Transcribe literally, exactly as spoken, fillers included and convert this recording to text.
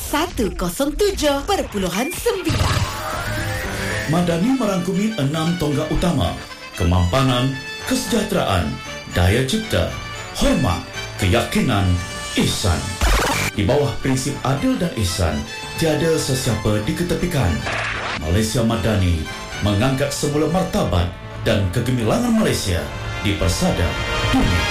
seratus tujuh perpuluhan sembilan. Madani merangkumi enam tonggak utama: kemampanan, kesejahteraan, daya cipta, hormat, keyakinan, ihsan. Di bawah prinsip adil dan ihsan, tiada sesiapa diketepikan. Malaysia Madani mengangkat semula martabat dan kegemilangan Malaysia di persada dunia.